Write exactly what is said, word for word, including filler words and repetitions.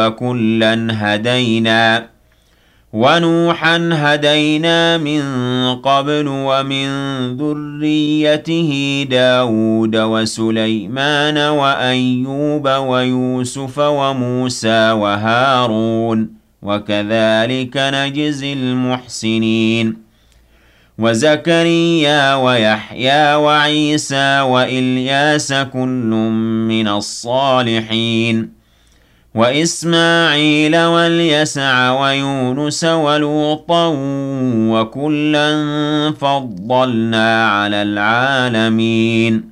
وكلا هدينا ونوحا هدينا من قبل ومن ذريته داود وسليمان وأيوب ويوسف وموسى وهارون وكذلك نجزي المحسنين وزكريا ويحيى وعيسى وإلياس كل من الصالحين وإسماعيل واليسع ويونس ولوطا وكلا فضلنا على العالمين